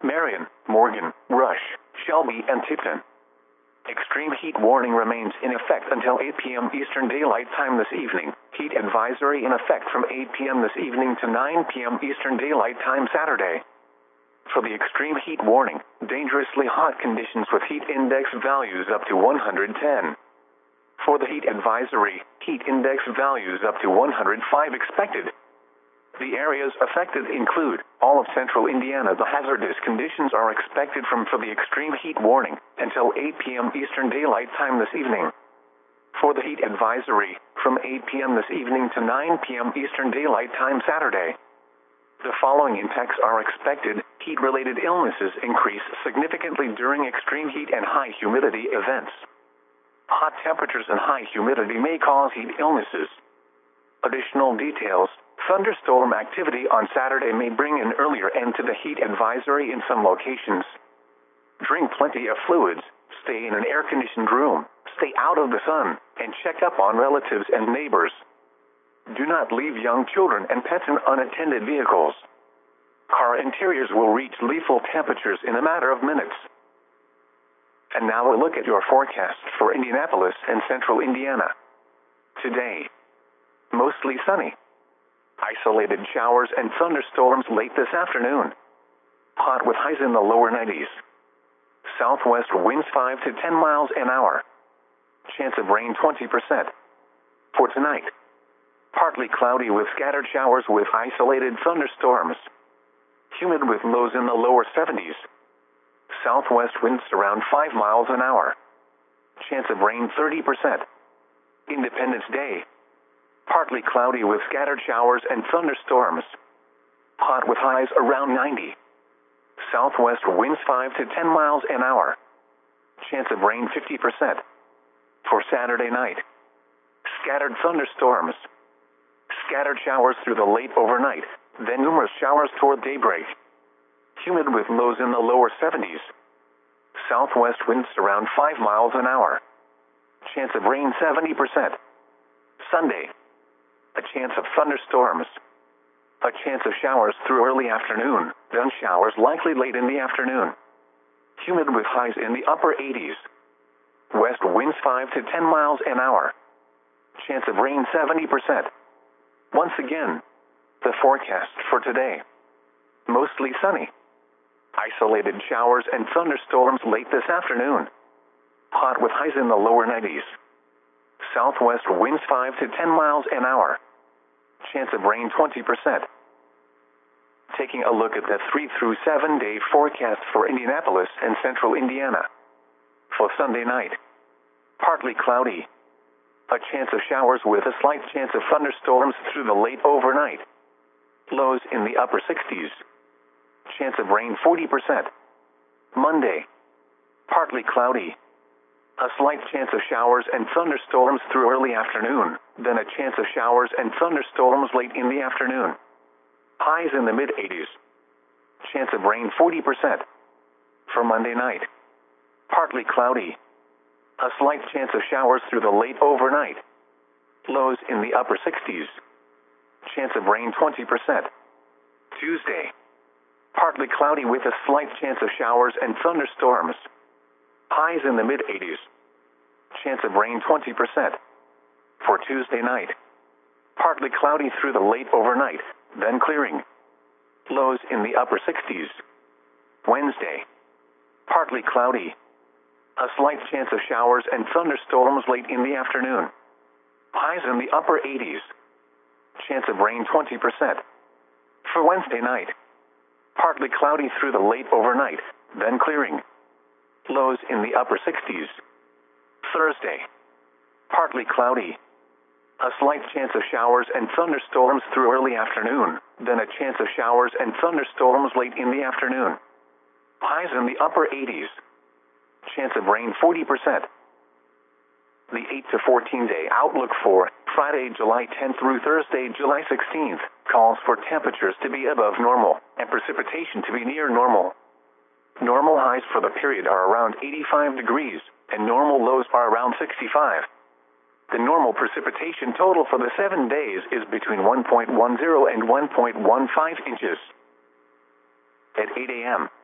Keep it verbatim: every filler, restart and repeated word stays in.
Marion, Morgan, Rush, Shelby, and Tipton. Extreme heat warning remains in effect until eight p m Eastern Daylight Time this evening. Heat advisory in effect from eight p m this evening to nine p m Eastern Daylight Time Saturday. For the extreme heat warning, dangerously hot conditions with heat index values up to one hundred ten. For the heat advisory, heat index values up to one hundred five expected. The areas affected include all of central Indiana. The hazardous conditions are expected from for the extreme heat warning until eight p m Eastern Daylight Time this evening. For the heat advisory, from eight p m this evening to nine p m Eastern Daylight Time Saturday. The following impacts are expected. Heat-related illnesses increase significantly during extreme heat and high humidity events. Hot temperatures and high humidity may cause heat illnesses. Additional details. Thunderstorm activity on Saturday may bring an earlier end to the heat advisory in some locations. Drink plenty of fluids, stay in an air-conditioned room, stay out of the sun, and check up on relatives and neighbors. Do not leave young children and pets in unattended vehicles. Car interiors will reach lethal temperatures in a matter of minutes. And now a look at your forecast for Indianapolis and central Indiana. Today, mostly sunny. Isolated showers and thunderstorms late this afternoon. Hot with highs in the lower nineties. Southwest winds five to ten miles an hour. Chance of rain twenty percent. For tonight, partly cloudy with scattered showers with isolated thunderstorms. Humid with lows in the lower seventies. Southwest winds around five miles an hour. Chance of rain thirty percent. Independence Day. Partly cloudy with scattered showers and thunderstorms. Hot with highs around ninety. Southwest winds five to ten miles an hour. Chance of rain fifty percent. For Saturday night, scattered thunderstorms. Scattered showers through the late overnight, then numerous showers toward daybreak. Humid with lows in the lower seventies. Southwest winds around five miles an hour. Chance of rain seventy percent. Sunday, a chance of thunderstorms. A chance of showers through early afternoon, then showers likely late in the afternoon. Humid with highs in the upper eighties. West winds five to ten miles an hour. Chance of rain seventy percent. Once again, the forecast for today. Mostly sunny. Isolated showers and thunderstorms late this afternoon. Hot with highs in the lower nineties. Southwest winds five to ten miles an hour. Chance of rain twenty percent. Taking a look at the three through seven day forecast for Indianapolis and central Indiana. For Sunday night, partly cloudy. A chance of showers with a slight chance of thunderstorms through the late overnight. Lows in the upper sixties. Chance of rain forty percent. Monday, partly cloudy. A slight chance of showers and thunderstorms through early afternoon, then a chance of showers and thunderstorms late in the afternoon. Highs in the mid eighties. Chance of rain forty percent. For Monday night, partly cloudy. A slight chance of showers through the late overnight. Lows in the upper sixties. Chance of rain twenty percent. Tuesday, partly cloudy with a slight chance of showers and thunderstorms. Highs in the mid eighties. Chance of rain twenty percent. For Tuesday night, partly cloudy through the late overnight, then clearing. Lows in the upper sixties. Wednesday, partly cloudy. A slight chance of showers and thunderstorms late in the afternoon. Highs in the upper eighties. Chance of rain twenty percent. For Wednesday night, partly cloudy through the late overnight, then clearing. Lows in the upper sixties. Thursday, partly cloudy. A slight chance of showers and thunderstorms through early afternoon, then a chance of showers and thunderstorms late in the afternoon. Highs in the upper eighties. Chance of rain forty percent. The eight to fourteen day outlook for Friday, July tenth through Thursday, July sixteenth, calls for temperatures to be above normal and precipitation to be near normal. Normal highs for the period are around eighty-five degrees, and normal lows are around sixty-five. The normal precipitation total for the seven days is between one point one zero and one point one five inches. At eight a m